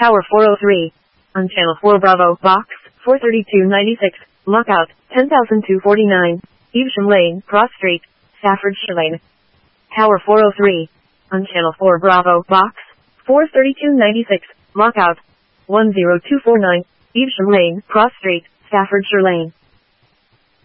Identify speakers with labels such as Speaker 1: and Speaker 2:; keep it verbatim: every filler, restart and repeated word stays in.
Speaker 1: Tower four oh three. On Channel four Bravo, Box four thirty-two ninety-six, Lockout, ten thousand two forty-nine, Evesham Lane, Cross Street, Staffordshire Lane. Tower four oh three. On Channel four Bravo, Box four thirty-two ninety-six, Lockout, one oh two four nine, Evesham Lane, Cross Street, Staffordshire Lane.